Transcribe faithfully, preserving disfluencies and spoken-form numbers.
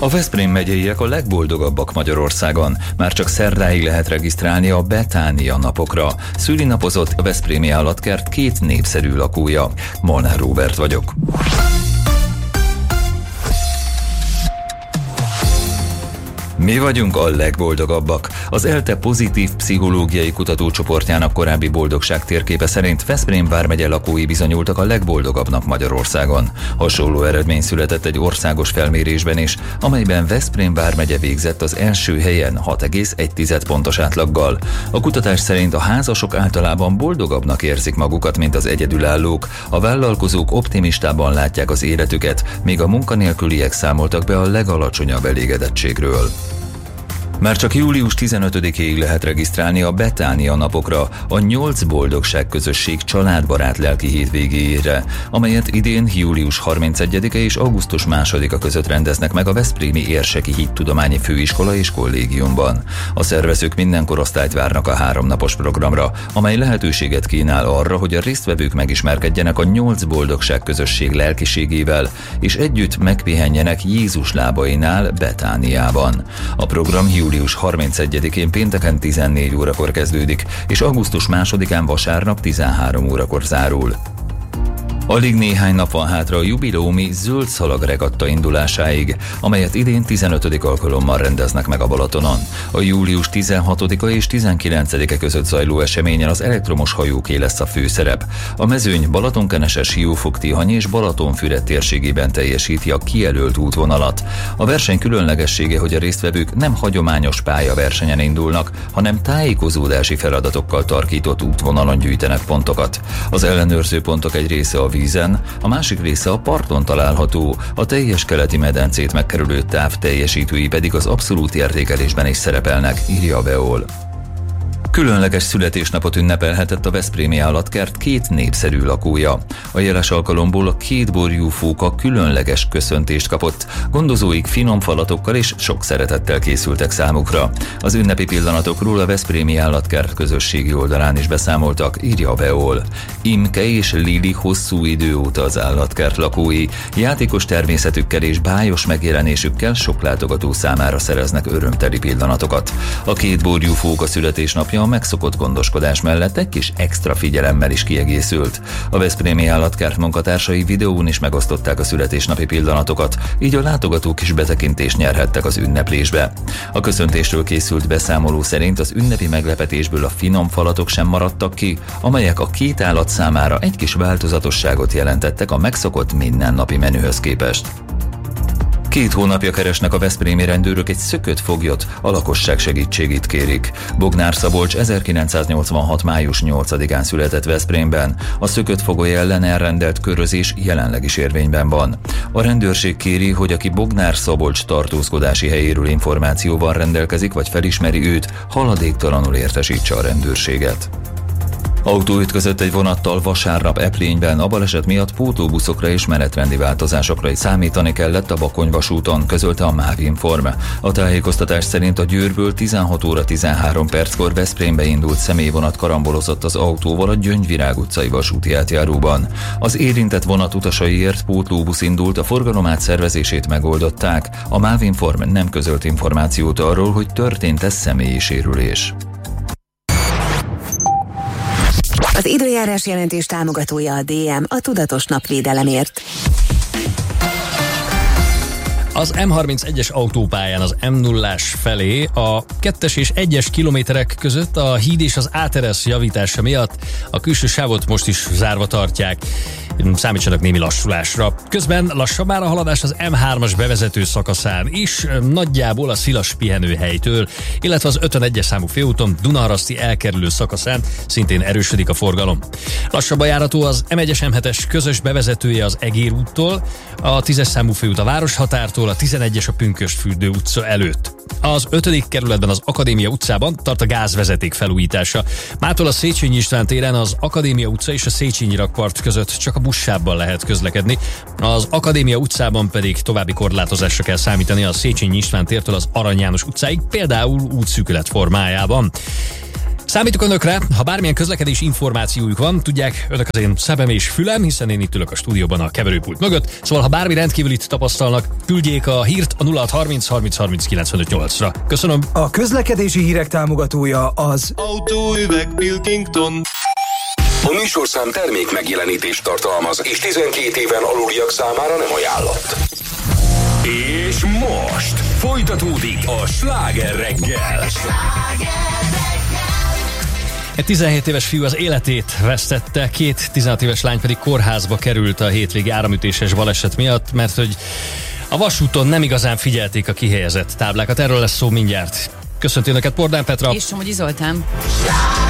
A Veszprém megyeiek a legboldogabbak Magyarországon. Már csak szerdáig lehet regisztrálni a Betánia napokra. Szülinapozott a veszprémi állatkert két népszerű lakója. Molnár Róbert vagyok. Mi vagyunk a legboldogabbak. Az ELTE pozitív pszichológiai kutatócsoportjának korábbi boldogság térképe szerint Veszprém vármegye lakói bizonyultak a legboldogabbnak Magyarországon. Hasonló eredmény született egy országos felmérésben is, amelyben Veszprém vármegye végzett az első helyen hat egész egy pontos átlaggal. A kutatás szerint a házasok általában boldogabbnak érzik magukat, mint az egyedülállók. A vállalkozók optimistában látják az életüket, míg a munkanélküliek számoltak be a legalacsonyabb elégedettségről. Már csak július tizenötödikéig lehet regisztrálni a Betánia napokra, a nyolc boldogság közösség családbarát lelki hétvégéjére, amelyet idén július harmincegyedike és augusztus másodika között rendeznek meg a Veszprémi Érseki Hittudományi Főiskola és Kollégiumban. A szervezők minden korosztályt várnak a háromnapos programra, amely lehetőséget kínál arra, hogy a résztvevők megismerkedjenek a nyolc boldogság közösség lelkiségével, és együtt megpihenjenek Jézus lábainál Betániában. A program július harmincegyedikén pénteken tizennégy órakor kezdődik, és augusztus másodikán vasárnap tizenhárom órakor zárul. Alig néhány nap van hátra a jubileumi zöld szalag regatta indulásáig, amelyet idén tizenötödik alkalommal rendeznek meg a Balatonon. A július tizenhatodika és tizenkilencedike között zajló eseményen az elektromos hajóké lesz a főszerep. A mezőny Balatonkenese, Siófok-Tihany és Balatonfüred térségében teljesíti a kijelölt útvonalat. A verseny különlegessége, hogy a résztvevők nem hagyományos pályaversenyen indulnak, hanem tájékozódási feladatokkal tarkított útvonalon gyűjtenek pontokat. Az ellenőrző pontok egy része a vízen, a másik része a parton található, a teljes keleti medencét megkerülő táv teljesítői pedig az abszolút értékelésben is szerepelnek, írja a Veol. Különleges születésnapot ünnepelhetett a veszprémi állatkert két népszerű lakója. A jeles alkalomból a két borjú fóka különleges köszöntést kapott, gondozóik finom falatokkal és sok szeretettel készültek számukra. Az ünnepi pillanatokról a veszprémi állatkert közösségi oldalán is beszámoltak, írja a Veol. Imke és Lili hosszú idő óta az állatkert lakói, játékos természetükkel és bájos megjelenésükkel sok látogató számára szereznek örömteli pillanatokat. A két borjú fóka születésnapja a megszokott gondoskodás mellett egy kis extra figyelemmel is kiegészült. A veszprémi állatkert munkatársai videón is megosztották a születésnapi pillanatokat, így a látogatók is betekintést nyerhettek az ünneplésbe. A köszöntésről készült beszámoló szerint az ünnepi meglepetésből a finom falatok sem maradtak ki, amelyek a két állat számára egy kis változatosságot jelentettek a megszokott mindennapi menühöz képest. Két hónapja keresnek a veszprémi rendőrök egy szökött foglyot, a lakosság segítségét kérik. Bognár Szabolcs ezerkilencszáznyolcvanhat május nyolcadikán született Veszprémben. A szökött fogoly ellen elrendelt körözés jelenleg is érvényben van. A rendőrség kéri, hogy aki Bognár Szabolcs tartózkodási helyéről információval rendelkezik, vagy felismeri őt, haladéktalanul értesítse a rendőrséget. Autó ütközött egy vonattal vasárnap Eplényben, a baleset miatt pótlóbuszokra és menetrendi változásokra is számítani kellett a Bakony vasúton, közölte a Mávinform. A tájékoztatás szerint a Győrből tizenhat óra tizenhárom perckor Veszprémbe indult személyvonat karambolozott az autóval a Gyöngyvirág utcai vasúti átjáróban. Az érintett vonat utasaiért pótlóbusz indult, a forgalom átszervezését megoldották. A Mávinform nem közölt információt arról, hogy történt-e személyi sérülés. Az időjárás jelentés támogatója a dé em, a tudatos napvédelemért. Az em harmincegyes autópályán az em nullás felé a kettes és egyes kilométerek között a híd és az áteresz javítása miatt a külső sávot most is zárva tartják. Számítsanak némi lassulásra. Közben lassabb már a haladás az em hármas bevezető szakaszán is, nagyjából a Szilas pihenőhelytől, illetve az ötvenegyes számú főúton Dunaharaszti elkerülő szakaszán szintén erősödik a forgalom. Lassabb a járható az em egyes em hetes közös bevezetője az Egér úttól, a tízes számú főút a Városhatártól, a tizenegyes a Pünkösdfürdő utca előtt. Az ötödik kerületben az Akadémia utcában tart a gázvezeték felújítása. Mától a Széchenyi István téren az Akadémia utca és a Széchenyi rakpart között csak a buszsávban lehet közlekedni. Az Akadémia utcában pedig további korlátozásra kell számítani a Széchenyi István tértől az Arany János utcáig, például útszűkület formájában. Számítok önökre, ha bármilyen közlekedési információjuk van, tudják, önök az én szemem és fülem, hiszen én itt ülök a stúdióban a keverőpult mögött. Szóval, ha bármi rendkívülit tapasztalnak, küldjék a hírt a nulla hat harminc harminc harminc kilencvenöt nyolcra. Köszönöm. A közlekedési hírek támogatója az Autóüveg Pilkington. A műsorszám termék megjelenítést tartalmaz, és tizenkét éven aluliak számára nem ajánlott. És most folytatódik a Sláger reggel. Egy tizenhét éves fiú az életét vesztette, két tizenhat éves lány pedig kórházba került a hétvégi áramütéses baleset miatt, mert hogy a vasúton nem igazán figyelték a kihelyezett táblákat. Erről lesz szó mindjárt. Köszönti önöket Pordán Petra. És Somogyi Zoltán.